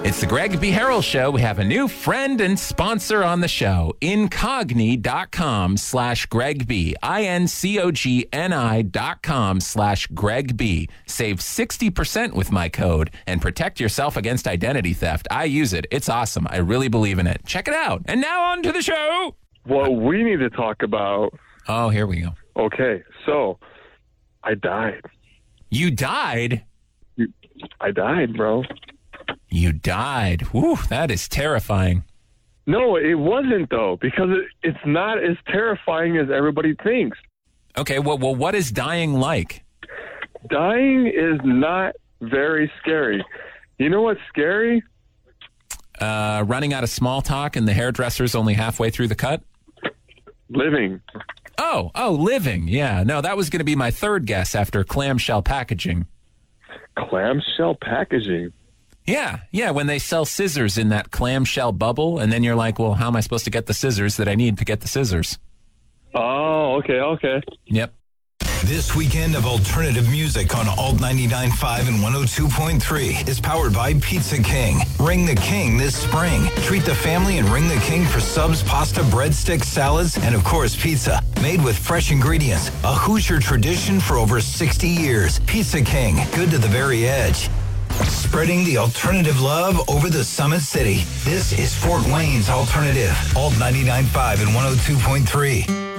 It's the Greg B. Harrell Show. We have a new friend and sponsor on the show. Incogni.com/Greg B. INCOGNI.com/Greg B. Save 60% with my code and protect yourself against identity theft. I use it. It's awesome. I really believe in it. Check it out. And now on to the show. What we need to talk about. Oh, here we go. Okay, so I died. You died? I died, bro. You died. Whew, that is terrifying. No, it wasn't, though, because it's not as terrifying as everybody thinks. Okay, well, what is dying like? Dying is not very scary. You know what's scary? Running out of small talk and the hairdresser's only halfway through the cut? Living. Oh, living. Yeah, no, that was going to be my third guess after clamshell packaging. Clamshell packaging? Yeah, when they sell scissors in that clamshell bubble, and then you're like, well, how am I supposed to get the scissors that I need to get the scissors? Oh, okay. Yep. This weekend of alternative music on Alt 99.5 and 102.3 is powered by Pizza King. Ring the King this spring. Treat the family and ring the King for subs, pasta, breadsticks, salads, and of course pizza. Made with fresh ingredients. A Hoosier tradition for over 60 years. Pizza King. Good to the very edge. Spreading the alternative love over the Summit City. This is Fort Wayne's Alternative. Alt 99.5 and 102.3.